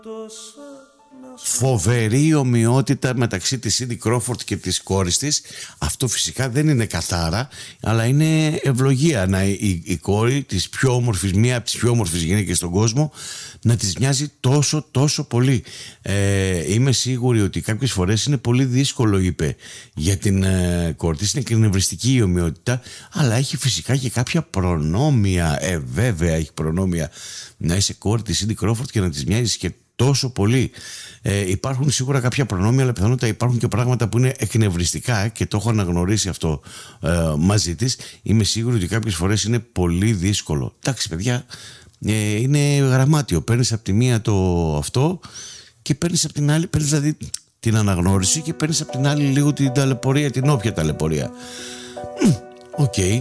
Φοβερή ομοιότητα μεταξύ της Σίντι Κρόφορντ και της κόρης της. Αυτό φυσικά δεν είναι καθάρα, αλλά είναι ευλογία να η κόρη της πιο όμορφης, μία από τις πιο όμορφες γυναίκες στον κόσμο, να της μοιάζει τόσο πολύ. Είμαι σίγουρη ότι κάποιες φορές είναι πολύ δύσκολο, είπε, για την κόρη της. Είναι εκνευριστική η ομοιότητα, αλλά έχει φυσικά και κάποια προνόμια. Βέβαια έχει προνόμια να είσαι κόρη της Σίντι Κρόφορντ και να της μοιάζεις και τόσο πολύ. Υπάρχουν σίγουρα κάποια προνόμια, αλλά πιθανότατα υπάρχουν και πράγματα που είναι εκνευριστικά και το έχω αναγνωρίσει αυτό μαζί της. Είμαι σίγουρη ότι κάποιες φορές είναι πολύ δύσκολο. Εντάξει, παιδιά, είναι γραμμάτιο. Παίρνεις από τη μία το αυτό και παίρνεις από την άλλη, παίρνεις δηλαδή την αναγνώριση και παίρνεις από την άλλη λίγο την ταλαιπωρία, την όποια ταλαιπωρία. Οκ.